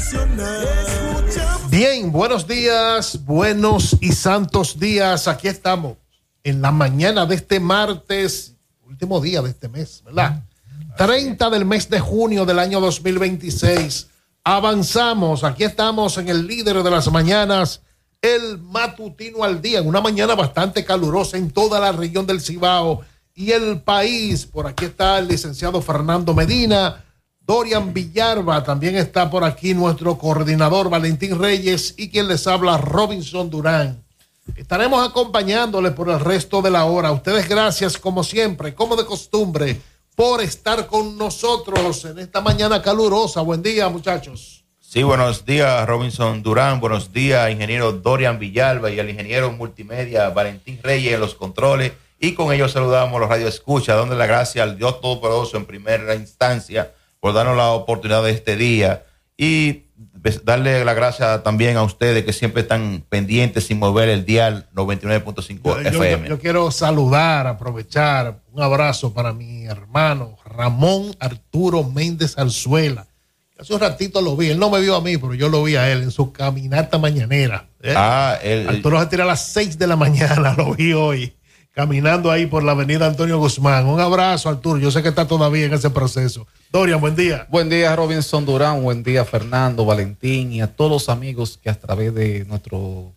Bien, buenos días, buenos y santos días. Aquí estamos en la mañana de este martes, último día de este mes, ¿verdad? 30 del mes de junio del año 2026. Avanzamos, aquí estamos en el líder de las mañanas, el matutino al día, en una mañana bastante calurosa en toda la región del Cibao y el país. Por aquí está el licenciado Fernando Medina, Dorian Villalba, también está por aquí nuestro coordinador Valentín Reyes y quien les habla, Robinson Durán. Estaremos acompañándoles por el resto de la hora. Ustedes gracias, como siempre, como de costumbre, por estar con nosotros en esta mañana calurosa. Buen día, muchachos. Sí, buenos días, Robinson Durán. Buenos días, ingeniero Dorian Villalba y el ingeniero multimedia Valentín Reyes en los controles. Y con ellos saludamos a los radioescuchas, dándole la gracia al Dios Todopoderoso en primera instancia por darnos la oportunidad de este día y darle la gracia también a ustedes que siempre están pendientes sin mover el dial 99.5 FM. Yo quiero saludar, aprovechar, un abrazo para mi hermano Ramón Arturo Méndez Arzuela. Hace un ratito lo vi, él no me vio a mí, pero yo lo vi a él en su caminata mañanera. Arturo se tira a las 6 de la mañana, lo vi hoy, caminando ahí por la avenida Antonio Guzmán. Un abrazo, Arturo, yo sé que está todavía en ese proceso. Dorian, buen día. Buen día, Robinson Durán, buen día, Fernando, Valentín y a todos los amigos que a través de nuestra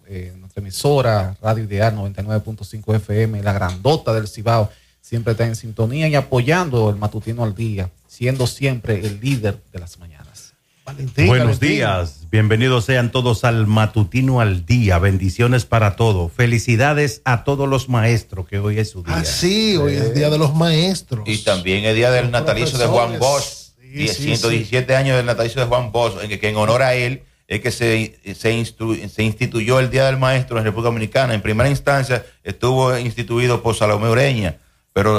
emisora Radio Ideal 99.5 FM, la grandota del Cibao, siempre está en sintonía y apoyando el matutino al día, siendo siempre el líder de las mañanas. Buenos días, bienvenidos sean todos al matutino al día, bendiciones para todos, felicidades a todos los maestros que hoy es su día. Sí, hoy es día de los maestros. Y también el día del natalicio de Juan Bosch, 117 años del natalicio de Juan Bosch, que en honor a él es que se instituyó el Día del Maestro en República Dominicana. En primera instancia estuvo instituido por Salomé Ureña, pero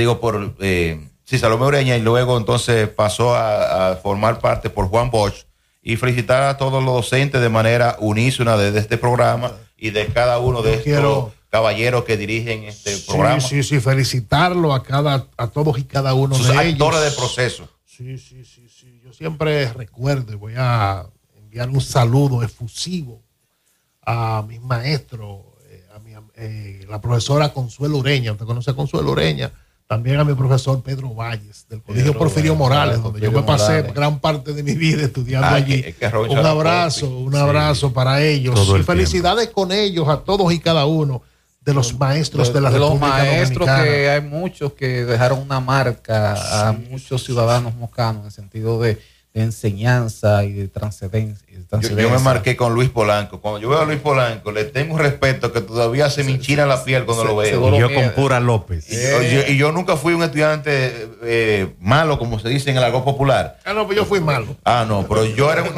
Salomé Ureña, y luego entonces pasó a formar parte por Juan Bosch, y felicitar a todos los docentes de manera unísona de este programa y de cada uno de estos caballeros que dirigen este programa. Sí, felicitarlo a todos y cada uno de ellos. Sus actores de proceso. Sí. Yo siempre recuerdo, voy a enviar un saludo efusivo a mis maestros, la profesora Consuelo Ureña. ¿Usted conoce a Consuelo Ureña? También a mi profesor Pedro Valles, del Colegio Porfirio Morales, donde yo me pasé gran parte de mi vida estudiando allí. Un abrazo para ellos. Y felicidades con ellos a todos y cada uno de los maestros de la República Dominicana. Los maestros que hay muchos que dejaron una marca a muchos ciudadanos mocanos en el sentido de enseñanza y de trascendencia. Yo me marqué con Luis Polanco. Cuando yo veo a Luis Polanco, le tengo un respeto que todavía se me enchina la piel cuando lo veo. Y yo con Pura López. Y yo nunca fui un estudiante malo, como se dice en el argot popular. No, pues yo fui malo. No, pero yo era un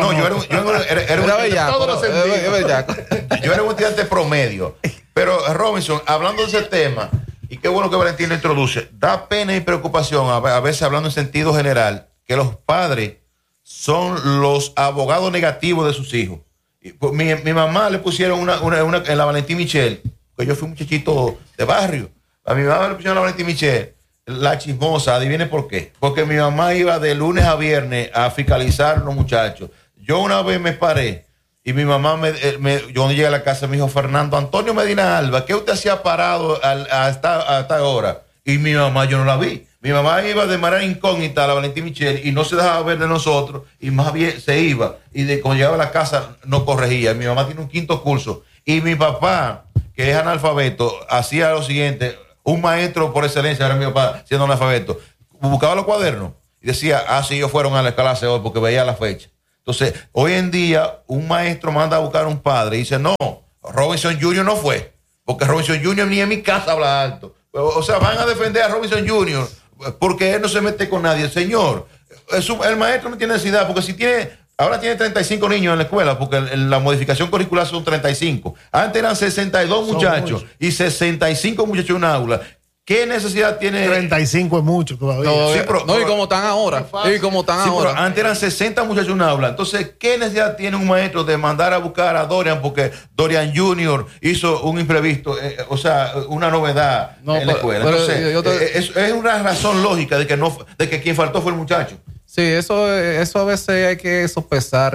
estudiante promedio. Pero Robinson, hablando de ese tema, y qué bueno que Valentín lo introduce, da pena y preocupación, a veces hablando en sentido general, que los padres son los abogados negativos de sus hijos. Mi mamá le pusieron una en la Valentín Michel, que yo fui un muchachito de barrio. A mi mamá le pusieron la Valentín Michel, la chismosa. Adivine por qué. Porque mi mamá iba de lunes a viernes a fiscalizar a los muchachos. Yo una vez me paré y mi mamá, yo cuando llegué a la casa, me dijo: Fernando Antonio Medina Alba, ¿qué usted hacía parado a esta hora? Y mi mamá, yo no la vi. Mi mamá iba de manera incógnita a la Valentín Michel y no se dejaba ver de nosotros, y más bien se iba, y cuando llegaba a la casa no corregía. Mi mamá tiene un 5º curso, y mi papá, que es analfabeto, hacía lo siguiente: un maestro por excelencia era mi papá, siendo analfabeto, buscaba los cuadernos y decía: sí, ellos fueron a la escuela hoy, porque veía la fecha. Entonces, hoy en día, un maestro manda a buscar a un padre y dice: no, Robinson Jr. no fue, porque Robinson Jr. ni en mi casa habla alto. O sea, van a defender a Robinson Jr. porque él no se mete con nadie. Señor, el maestro no tiene necesidad, porque ahora tiene 35 niños en la escuela, porque la modificación curricular son 35. Antes eran 62 muchachos y 65 muchachos en un aula. ¿Qué necesidad tiene? 35 es mucho todavía. Y como están ahora. Pero antes eran 60 muchachos en un aula. Entonces, ¿qué necesidad tiene un maestro de mandar a buscar a Dorian porque Dorian Jr. hizo un imprevisto, una novedad en la escuela? Entonces, es una razón lógica de que quien faltó fue el muchacho. Sí, eso a veces hay que sopesar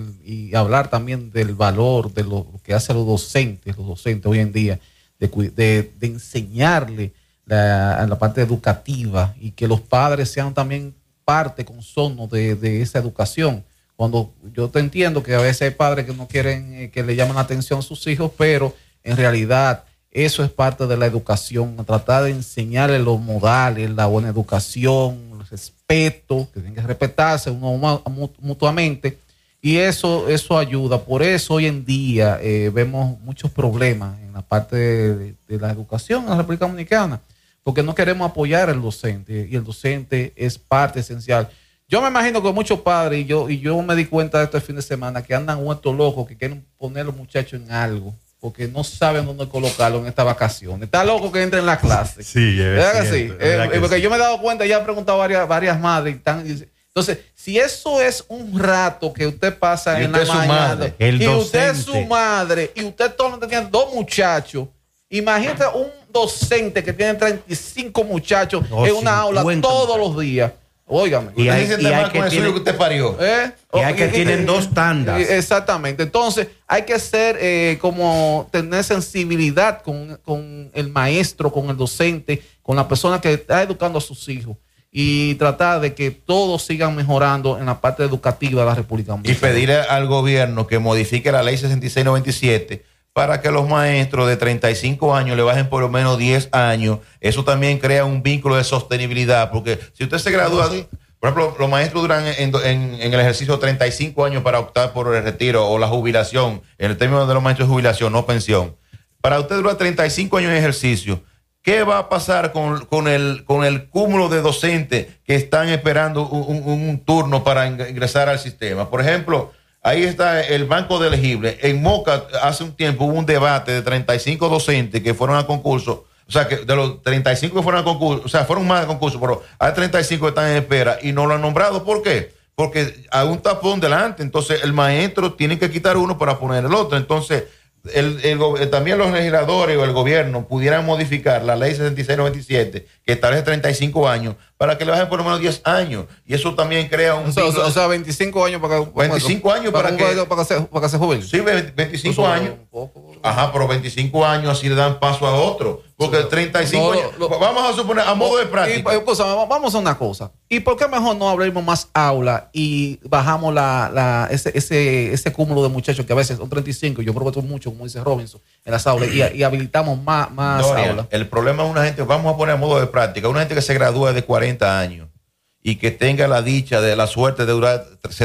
y hablar también del valor de lo que hacen los docentes hoy en día, de enseñarle la parte educativa y que los padres sean también parte consono de esa educación. Cuando yo te entiendo que a veces hay padres que no quieren que le llamen la atención a sus hijos, pero en realidad eso es parte de la educación, tratar de enseñarles los modales, la buena educación, el respeto, que tienen que respetarse uno mutuamente, y eso ayuda. Por eso hoy en día vemos muchos problemas en la parte de la educación en la República Dominicana, porque no queremos apoyar al docente, y el docente es parte esencial. Yo me imagino que muchos padres, y yo me di cuenta de esto el fin de semana, que andan vueltos locos, que quieren poner a los muchachos en algo, porque no saben dónde colocarlo en esta vacación. Está loco que entre en la clase. Sí, ¿verdad que sí? Porque yo me he dado cuenta, ya he preguntado a varias madres. Entonces, si eso es un rato que usted pasa en la mañana, y usted es su madre, y usted todo tiene 2 muchachos, imagínate un docente que tiene 35 muchachos en una aula todos los días. Óigame. Y hay que usted parió. Y hay que tienen 2 tandas. Exactamente. Entonces, hay que ser como tener sensibilidad con el maestro, con el docente, con la persona que está educando a sus hijos, y tratar de que todos sigan mejorando en la parte educativa de la República Dominicana. Y pedir al gobierno que modifique la ley 6697 para que los maestros de 35 años le bajen por lo menos 10 años. Eso también crea un vínculo de sostenibilidad, porque si usted se gradúa, por ejemplo, los maestros duran en el ejercicio 35 años para optar por el retiro o la jubilación, en el término de los maestros de jubilación, no pensión. Para usted durar 35 años en ejercicio, ¿qué va a pasar con el cúmulo de docentes que están esperando un turno para ingresar al sistema? Por ejemplo, ahí está el banco de elegibles. En Moca hace un tiempo hubo un debate de 35 docentes que fueron a concurso. O sea, que de los 35 que fueron a concurso, o sea, fueron más de concurso, pero hay 35 que están en espera y no lo han nombrado. ¿Por qué? Porque hay un tapón delante. Entonces, el maestro tiene que quitar uno para poner el otro. Entonces, también los legisladores o el gobierno pudieran modificar la ley 6697 que establece 35 años para que le bajen por lo menos 10 años, y eso también crea un o sea 25 años para que 25 años para que se jubile. Sí, 25 años. Ajá, pero 25 años así le dan paso a otro, porque 35 años, vamos a suponer a modo de práctica. Vamos a una cosa. ¿Y por qué mejor no abrimos más aula y bajamos ese cúmulo de muchachos que a veces son 35, yo creo que son muchos, como dice Robinson, en las aulas, y habilitamos más aulas? El problema es una gente, vamos a poner a modo de práctica, una gente que se gradúa de 40 años y que tenga la dicha de la suerte de durar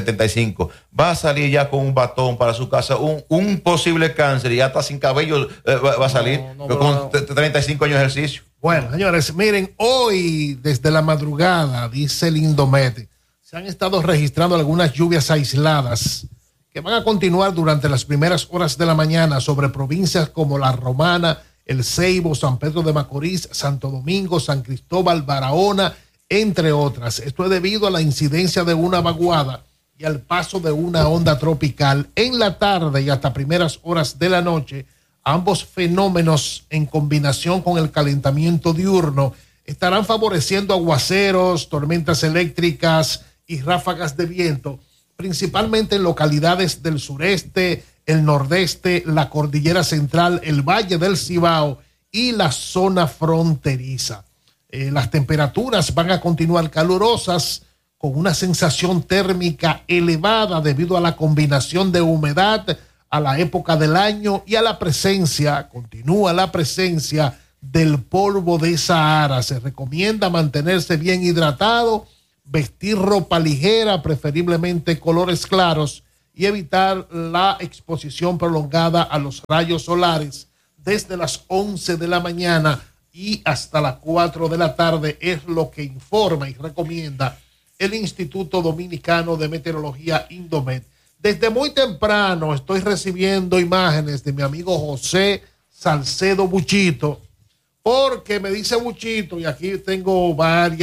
75, va a salir ya con un batón para su casa, un posible cáncer, y hasta sin cabello va a salir con 35 años de ejercicio. Bueno, señores, miren, hoy desde la madrugada, dice el Indomet, se han estado registrando algunas lluvias aisladas que van a continuar durante las primeras horas de la mañana sobre provincias como La Romana, El Ceibo, San Pedro de Macorís, Santo Domingo, San Cristóbal, Barahona, entre otras. Esto es debido a la incidencia de una vaguada y al paso de una onda tropical. En la tarde y hasta primeras horas de la noche, ambos fenómenos en combinación con el calentamiento diurno estarán favoreciendo aguaceros, tormentas eléctricas y ráfagas de viento, principalmente en localidades del sureste, el nordeste, la cordillera central, el valle del Cibao y la zona fronteriza. Las temperaturas van a continuar calurosas con una sensación térmica elevada debido a la combinación de humedad, a la época del año y a la presencia, continúa la presencia del polvo de Sahara. Se recomienda mantenerse bien hidratado, vestir ropa ligera, preferiblemente colores claros, y evitar la exposición prolongada a los rayos solares desde las 11 de la mañana y hasta las 4 de la tarde, es lo que informa y recomienda el Instituto Dominicano de Meteorología, Indomet. Desde muy temprano estoy recibiendo imágenes de mi amigo José Salcedo Buchito, porque me dice Buchito, y aquí tengo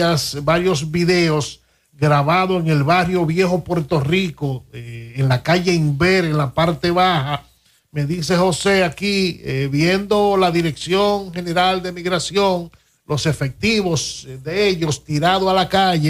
varios videos grabados en el barrio Viejo Puerto Rico, en la calle Inver, en la parte baja. Me dice José aquí, viendo la Dirección General de Migración, los efectivos de ellos tirados a la calle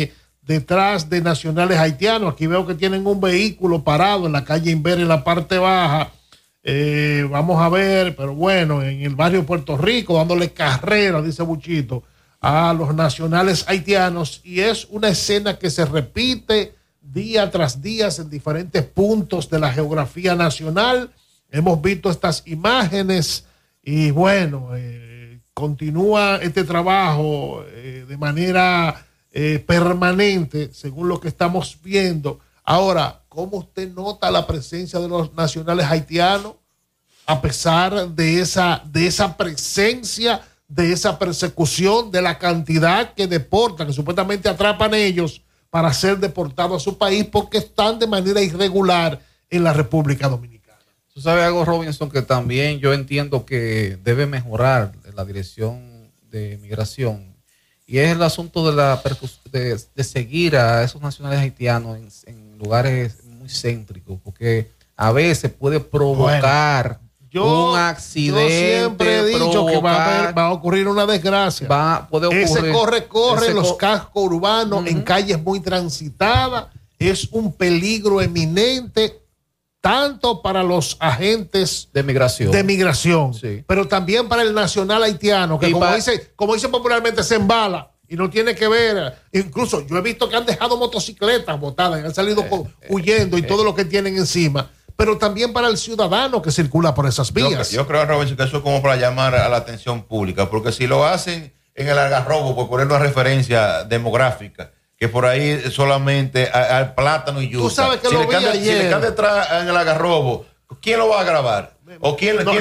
detrás de nacionales haitianos. Aquí veo que tienen un vehículo parado en la calle Inver en la parte baja. Vamos a ver, pero bueno, en el barrio Puerto Rico, dándole carrera, dice Buchito, a los nacionales haitianos. Y es una escena que se repite día tras día en diferentes puntos de la geografía nacional. Hemos visto estas imágenes y bueno, continúa este trabajo de manera permanente, según lo que estamos viendo. Ahora, ¿cómo usted nota la presencia de los nacionales haitianos a pesar de esa presencia, de esa persecución, de la cantidad que deportan, que supuestamente atrapan ellos para ser deportados a su país porque están de manera irregular en la República Dominicana? Tú sabes algo, Robinson, que también yo entiendo que debe mejorar la dirección de migración, y es el asunto de seguir a esos nacionales haitianos en lugares muy céntricos, porque a veces puede provocar un accidente. Yo siempre he dicho que va a ocurrir una desgracia. Puede ocurrir. Ese corre en los cascos urbanos, en calles muy transitadas, es un peligro eminente tanto para los agentes de migración, sí, pero también para el nacional haitiano, que como dice popularmente, se embala y no tiene que ver. Incluso yo he visto que han dejado motocicletas botadas y han salido huyendo y todo lo que tienen encima, pero también para el ciudadano que circula por esas vías. Yo creo, Robinson, que eso es como para llamar a la atención pública, porque si lo hacen en el Algarrobo, por poner una referencia demográfica, que por ahí solamente al plátano y yuca. Tú sabes que si lo vi ayer. Si le cae detrás en el Algarrobo, ¿quién lo va a grabar? ¿O quién ellos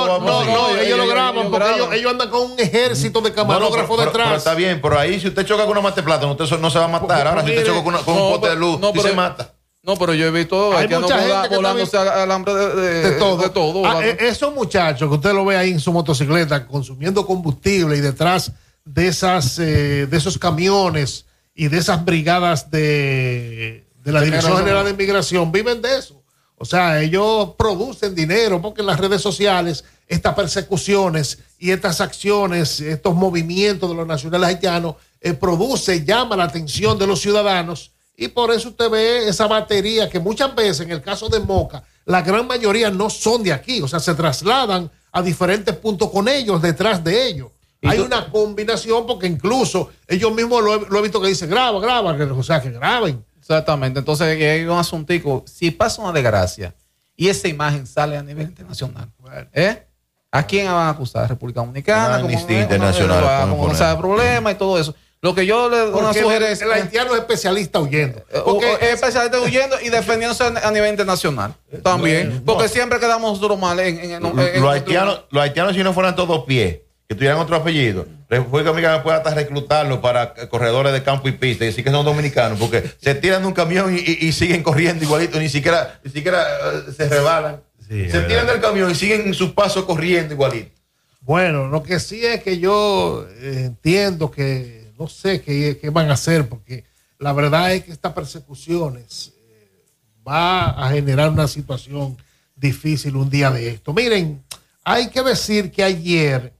lo graban porque ellos andan con un ejército de camarógrafos detrás. Pero está bien, pero ahí si usted choca con una mate de plátano, usted no se va a matar. Ahora si usted choca con un pote de luz, se mata. No, pero yo he visto hay mucha gente volándose al hambre de todo. Esos muchachos que usted lo ve ahí en su motocicleta consumiendo combustible y detrás de esos camiones y de esas brigadas de la Dirección General de Inmigración, viven de eso. O sea, ellos producen dinero porque en las redes sociales estas persecuciones y estas acciones, estos movimientos de los nacionales haitianos llama la atención de los ciudadanos, y por eso usted ve esa batería que muchas veces, en el caso de Moca, la gran mayoría no son de aquí, o sea, se trasladan a diferentes puntos con ellos, detrás de ellos. Hay una combinación porque incluso ellos mismos lo he visto que dicen graba, o sea, que graben. Exactamente. Entonces hay un asuntico. Si pasa una desgracia y esa imagen sale a nivel internacional, ¿a quién van a acusar? República Dominicana, Amnistía Internacional, como no sabe problema y todo eso. Lo que yo le doy una sugerencia. El haitiano es especialista huyendo. Es especialista huyendo y defendiéndose a nivel internacional también. Porque siempre quedamos nosotros mal los haitianos, si no fueran todos pies, que tuvieran otro apellido, República Dominicana puede hasta reclutarlos para corredores de campo y pista y decir que son dominicanos, porque se tiran de un camión y siguen corriendo igualito, ni siquiera se rebalan. Sí, se tiran del camión y siguen sus pasos corriendo igualito. Bueno, lo que sí es que yo entiendo que no sé qué van a hacer, porque la verdad es que estas persecuciones va a generar una situación difícil un día de esto. Miren, hay que decir que ayer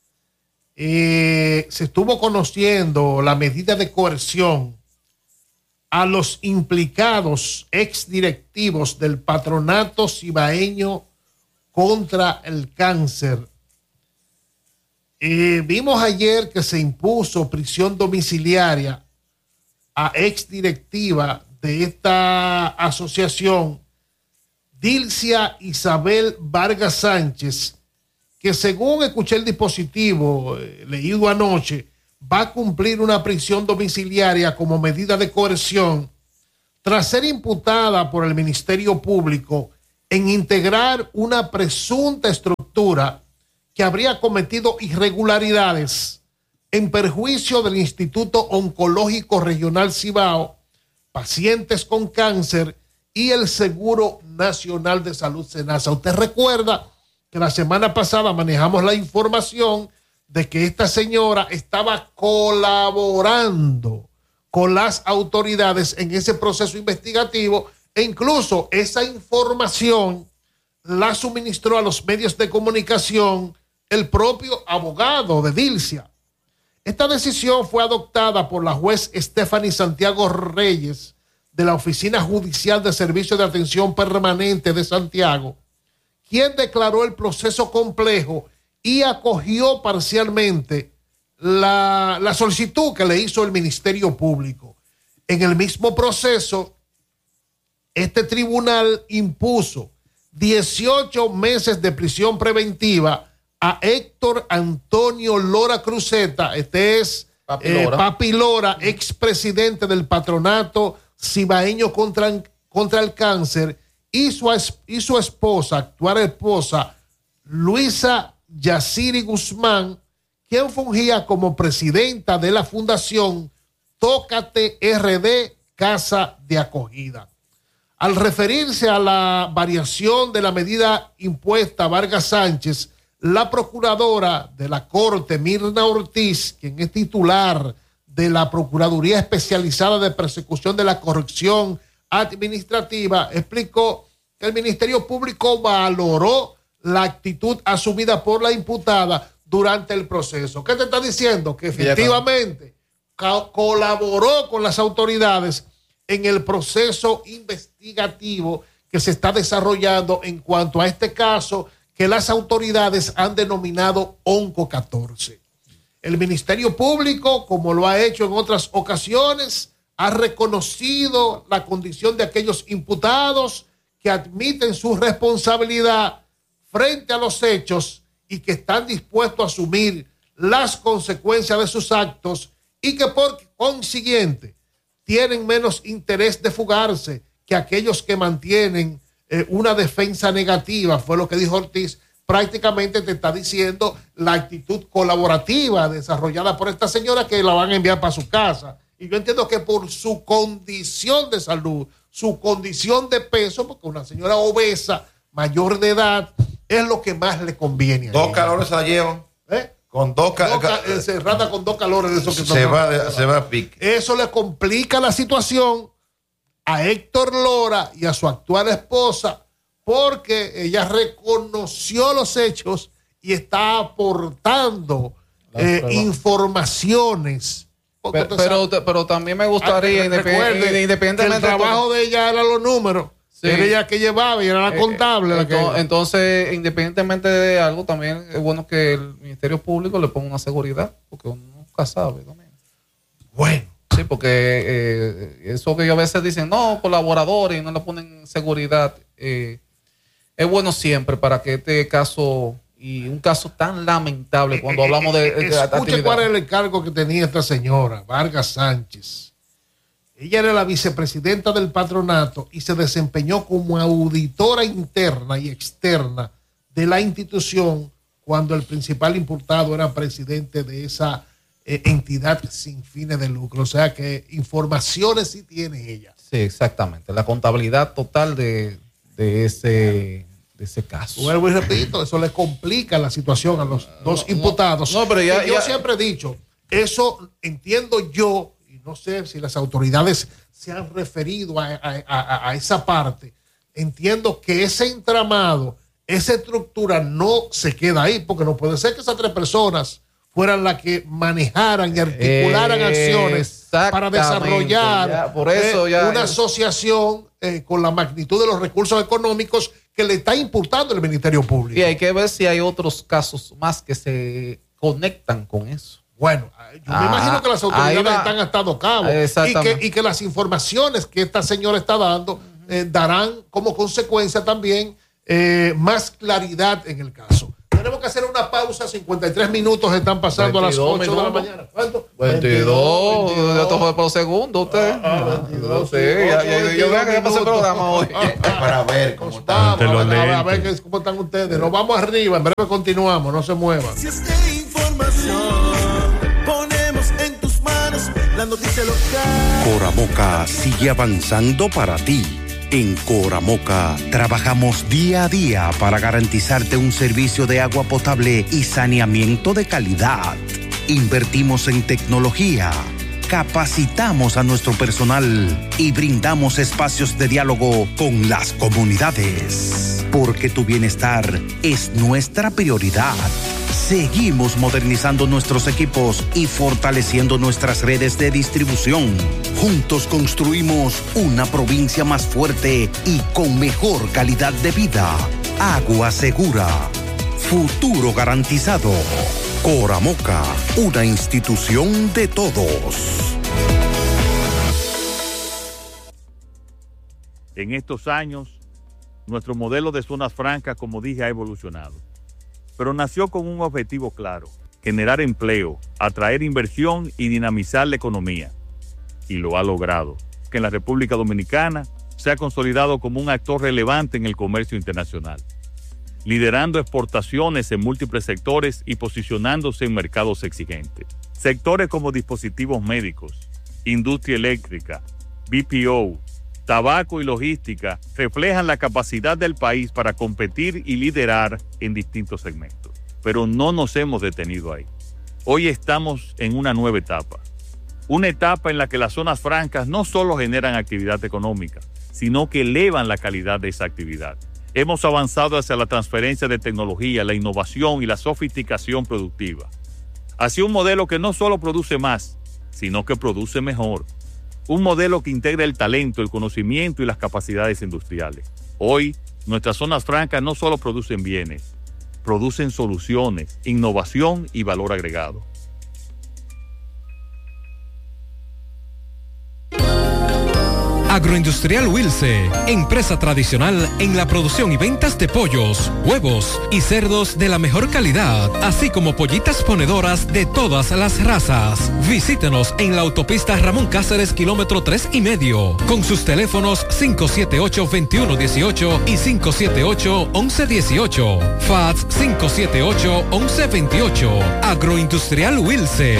se estuvo conociendo la medida de coerción a los implicados exdirectivos del Patronato Cibaeño contra el Cáncer. Vimos ayer que se impuso prisión domiciliaria a exdirectiva de esta asociación, Dilcia Isabel Vargas Sánchez, que según escuché el dispositivo leído anoche, va a cumplir una prisión domiciliaria como medida de coerción tras ser imputada por el Ministerio Público en integrar una presunta estructura que habría cometido irregularidades en perjuicio del Instituto Oncológico Regional Cibao, pacientes con cáncer y el Seguro Nacional de Salud SENASA. Usted recuerda que la semana pasada manejamos la información de que esta señora estaba colaborando con las autoridades en ese proceso investigativo, e incluso esa información la suministró a los medios de comunicación el propio abogado de Dilcia. Esta decisión fue adoptada por la juez Stephanie Santiago Reyes de la Oficina Judicial de Servicio de Atención Permanente de Santiago, quien declaró el proceso complejo y acogió parcialmente la solicitud que le hizo el Ministerio Público. En el mismo proceso, este tribunal impuso 18 meses de prisión preventiva a Héctor Antonio Lora Cruzeta. Este es Papi Lora, expresidente del Patronato Cibaeño contra el Cáncer, y su esposa, actual esposa, Luisa Yaciri Guzmán, quien fungía como presidenta de la Fundación Tócate RD Casa de Acogida. Al referirse a la variación de la medida impuesta a Vargas Sánchez, la procuradora de la Corte, Mirna Ortiz, quien es titular de la Procuraduría Especializada de Persecución de la Corrupción Administrativa, explicó que el Ministerio Público valoró la actitud asumida por la imputada durante el proceso. ¿Qué te está diciendo? Que efectivamente colaboró con las autoridades en el proceso investigativo que se está desarrollando en cuanto a este caso que las autoridades han denominado Onco 14. El Ministerio Público, como lo ha hecho en otras ocasiones, ha reconocido la condición de aquellos imputados que admiten su responsabilidad frente a los hechos y que están dispuestos a asumir las consecuencias de sus actos y que por consiguiente tienen menos interés de fugarse que aquellos que mantienen una defensa negativa. Fue lo que dijo Ortiz. Prácticamente te está diciendo la actitud colaborativa desarrollada por esta señora, que la van a enviar para su casa. Y yo entiendo que por su condición de salud, su condición de peso, porque una señora obesa, mayor de edad, es lo que más le conviene. Dos calores se la llevan. Con cerrada con dos calores de eso que se va a pique. Eso le complica la situación a Héctor Lora y a su actual esposa, porque ella reconoció los hechos y está aportando informaciones. Pero también me gustaría, independientemente el trabajo de ella era los números. Sí. Era ella que llevaba y era la contable. Entonces, independientemente de algo, también es bueno que el Ministerio Público le ponga una seguridad, porque uno nunca sabe también. Bueno. Sí, porque eso que ellos a veces dicen, no, colaboradores, y no le ponen seguridad, es bueno siempre para que este caso, y un caso tan lamentable, cuando hablamos de escuche cuál es el encargo que tenía esta señora, Vargas Sánchez. Ella era la vicepresidenta del patronato y se desempeñó como auditora interna y externa de la institución cuando el principal imputado era presidente de esa entidad sin fines de lucro. O sea que informaciones sí tiene ella. Sí, exactamente. La contabilidad total de ese caso. Vuelvo y repito, eso le complica la situación a los dos imputados. No, pero yo siempre he dicho, eso entiendo yo. No sé si las autoridades se han referido a esa parte. Entiendo que ese entramado, esa estructura no se queda ahí, porque no puede ser que esas tres personas fueran las que manejaran y articularan acciones para desarrollar una asociación con la magnitud de los recursos económicos que le está imputando el Ministerio Público. Y hay que ver si hay otros casos más que se conectan con eso. Bueno, yo me imagino que las autoridades están atando cabo y que las informaciones que esta señora está dando darán como consecuencia también más claridad en el caso. Tenemos que hacer una pausa, 53 minutos están pasando 22, a las 8 de la mañana. ¿Cuánto? 22, esto fue por segundo usted. 22, sí, yo veo que ya pasó el programa hoy. Para ver cómo están. A ver cómo están ustedes. Nos vamos arriba, en breve continuamos, no se muevan. Si es de información, ponemos en tus manos la noticia local. Coramoca sigue avanzando para ti. En Coramoca trabajamos día a día para garantizarte un servicio de agua potable y saneamiento de calidad. Invertimos en tecnología, capacitamos a nuestro personal y brindamos espacios de diálogo con las comunidades. Porque tu bienestar es nuestra prioridad. Seguimos modernizando nuestros equipos y fortaleciendo nuestras redes de distribución. Juntos construimos una provincia más fuerte y con mejor calidad de vida. Agua segura. Futuro garantizado. Coramoca, una institución de todos. En estos años, nuestro modelo de zonas francas, como dije, ha evolucionado. Pero nació con un objetivo claro: generar empleo, atraer inversión y dinamizar la economía. Y lo ha logrado, que en la República Dominicana se ha consolidado como un actor relevante en el comercio internacional, liderando exportaciones en múltiples sectores y posicionándose en mercados exigentes. Sectores como dispositivos médicos, industria eléctrica, BPO, tabaco y logística reflejan la capacidad del país para competir y liderar en distintos segmentos. Pero no nos hemos detenido ahí. Hoy estamos en una nueva etapa. Una etapa en la que las zonas francas no solo generan actividad económica, sino que elevan la calidad de esa actividad. Hemos avanzado hacia la transferencia de tecnología, la innovación y la sofisticación productiva. Hacia un modelo que no solo produce más, sino que produce mejor. Un modelo que integra el talento, el conocimiento y las capacidades industriales. Hoy, nuestras zonas francas no solo producen bienes, producen soluciones, innovación y valor agregado. Agroindustrial Wilce, empresa tradicional en la producción y ventas de pollos, huevos y cerdos de la mejor calidad, así como pollitas ponedoras de todas las razas. Visítenos en la autopista Ramón Cáceres, kilómetro 3,5, con sus teléfonos 578-2118 y 578-1118, fax 578-1128. Agroindustrial Wilce.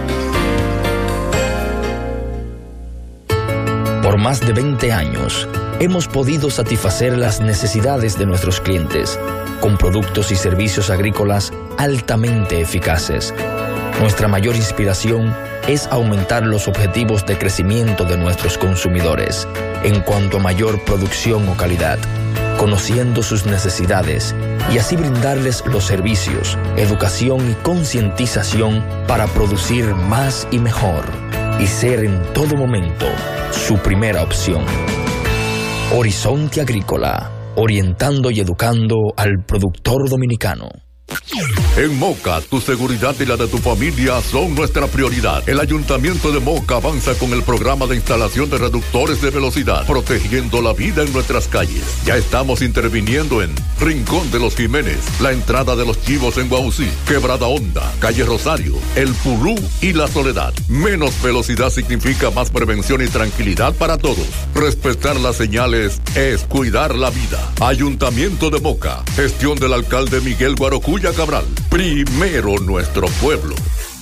Por más de 20 años, hemos podido satisfacer las necesidades de nuestros clientes con productos y servicios agrícolas altamente eficaces. Nuestra mayor inspiración es aumentar los objetivos de crecimiento de nuestros consumidores en cuanto a mayor producción o calidad, conociendo sus necesidades y así brindarles los servicios, educación y concientización para producir más y mejor y ser en todo momento su primera opción. Horizonte Agrícola, orientando y educando al productor dominicano. En Moca, tu seguridad y la de tu familia son nuestra prioridad. El Ayuntamiento de Moca avanza con el programa de instalación de reductores de velocidad, protegiendo la vida en nuestras calles. Ya estamos interviniendo en Rincón de los Jiménez, la entrada de los Chivos en Guausí, Quebrada Honda, Calle Rosario, El Pulú y La Soledad. Menos velocidad significa más prevención y tranquilidad para todos. Respetar las señales es cuidar la vida. Ayuntamiento de Moca, gestión del alcalde Miguel Guarocuya Cabral. Primero nuestro pueblo.